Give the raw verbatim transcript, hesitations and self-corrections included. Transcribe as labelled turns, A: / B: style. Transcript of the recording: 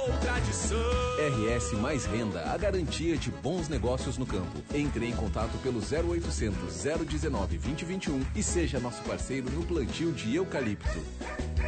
A: ou tradição.
B: R S Mais Renda, a garantia de bons negócios no campo. Entre em contato pelo zero oitocentos, zero dezenove, vinte e vinte e um e seja nosso parceiro no plantio de eucalipto.